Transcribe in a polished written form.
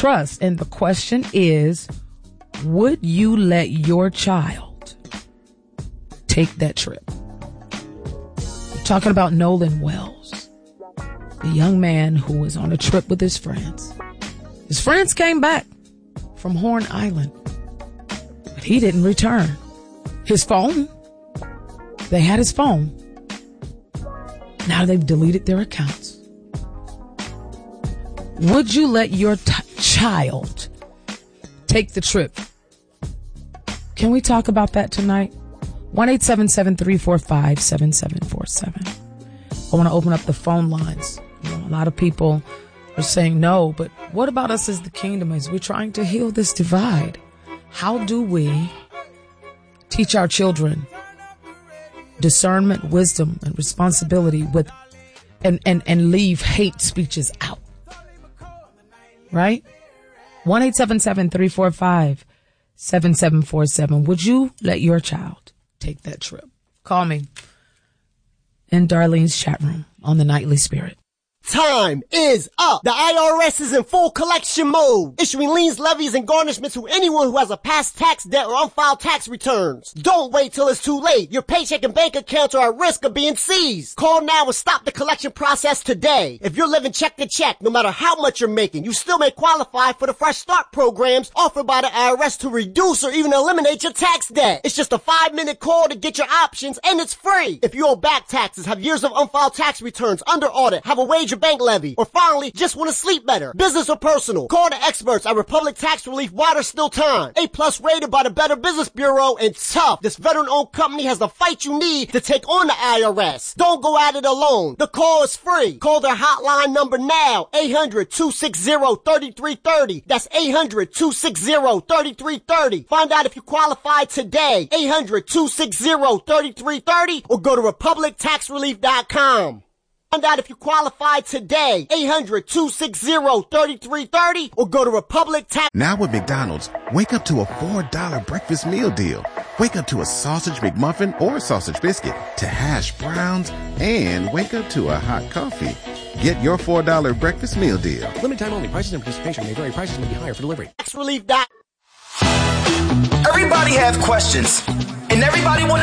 trust. And the question is, would you let your child take that trip? I'm talking about Nolan Wells, the young man who was on a trip with his friends. His friends came back from Horn Island, but he didn't return. His phone, they had his phone. Now they've deleted their accounts. Would you let your child take the trip? Can we talk about that tonight? 1-877-345-7747. I want to open up the phone lines. A lot of people are saying no, but what about us as the kingdom as we're trying to heal this divide? How do we teach our children discernment, wisdom, and responsibility with and leave hate speeches out? Right? 1-877-345-7747. Would you let your child take that trip? Call me in Darlene's chat room on the Nightly Spirit. Time is up. The IRS is in full collection mode, issuing liens, levies, and garnishments to anyone who has a past tax debt or unfiled tax returns. Don't wait till it's too late. Your paycheck and bank accounts are at risk of being seized. Call now and stop the collection process today. If you're living check to check, no matter how much you're making, you still may qualify for the Fresh Start programs offered by the IRS to reduce or even eliminate your tax debt. It's just a 5-minute call to get your options, and it's free. If you owe back taxes, have years of unfiled tax returns, under audit, have a wage or bank levy, or finally just want to sleep better, business or personal, call the experts at Republic Tax Relief while there's still time. A+ rated by the Better Business Bureau, and tough. This veteran-owned company has the fight you need to take on the IRS. Don't go at it alone. The call is free. Call their hotline number now, 800-260-3330. That's 800-260-3330. Find out if you qualify today, 800-260-3330, or go to republictaxrelief.com. Find out if you qualify today. 800-260-3330 or go to Republic Tax. Now with McDonald's, wake up to a $4 breakfast meal deal. Wake up to a sausage McMuffin or sausage biscuit, to hash browns, and wake up to a hot coffee. Get your $4 breakfast meal deal. Limited time only. Prices and participation may vary. Prices may be higher for delivery. Taxrelief. Everybody have questions, and everybody want